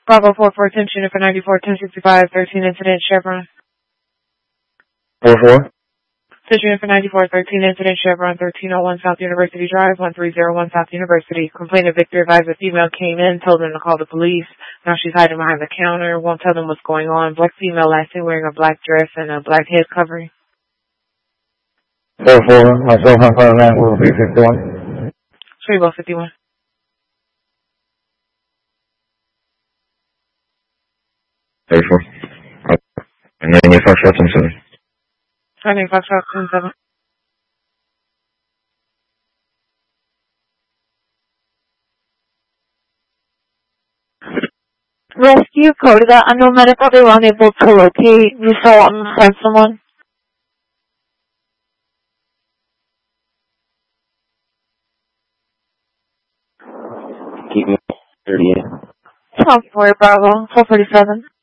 Bravo 44, attention unit for 94, 1065, 13 incident, Chevron. 44? Attention unit for 94, 13 incident, Chevron, 1301 South University Drive, 1301 South University. Complainant Victor advised a female came in, told them to call the police. Now she's hiding behind the counter, won't tell them what's going on. Black female last seen wearing a black dress and a black head covering. 44, myself on front of that will be 51. 51. And then you Foxtrot 7. My name is Foxtrot 7. Rescue code to that unknown medical. They were unable to locate. You saw send someone. Keep me 38. 12-4 Bravo 447.